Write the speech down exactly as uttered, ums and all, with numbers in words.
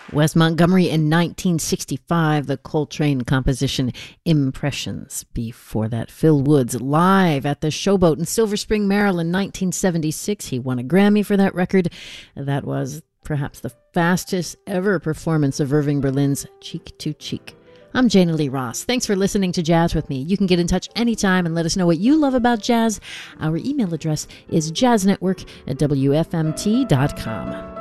Wes Montgomery in nineteen sixty-five, the Coltrane composition Impressions. Before that, Phil Woods live at the Showboat in Silver Spring, Maryland, nineteen seventy-six. He won a Grammy for that record. That was perhaps the fastest ever performance of Irving Berlin's Cheek to Cheek. I'm Jana Lee Ross. Thanks for listening to Jazz with me. You can get in touch anytime and let us know what you love about jazz. Our email address is jazznetwork at w f m t dot com.